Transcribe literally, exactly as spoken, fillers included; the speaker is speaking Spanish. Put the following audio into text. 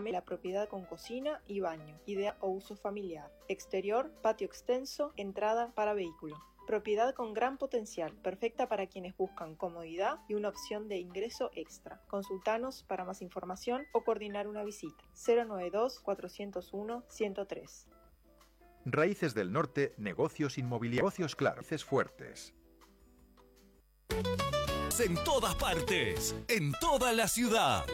la propiedad con cocina y baño, idea o uso familiar. Exterior, patio extenso, entrada para vehículo. Propiedad con gran potencial, perfecta para quienes buscan comodidad y una opción de ingreso extra. Consultanos para más información o coordinar una visita. cero noventa y dos, cuatrocientos uno, ciento tres. Raíces del Norte, negocios inmobiliarios, negocios claros, raíces fuertes. En todas partes, en toda la ciudad.